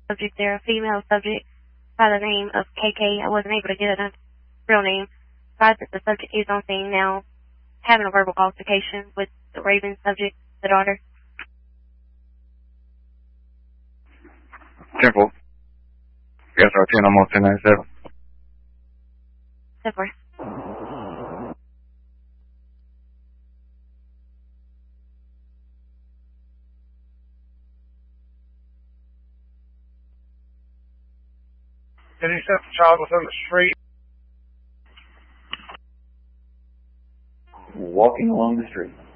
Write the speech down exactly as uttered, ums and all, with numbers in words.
subject there, a female subject by the name of K K. I wasn't able to get a real name. Besides that the subject is on scene now, having a verbal altercation with the Raven subject, the daughter. Temple. Yes, R ten, almost ten ninety-seven. Step four. Did he set the child within the street? Walking along the street.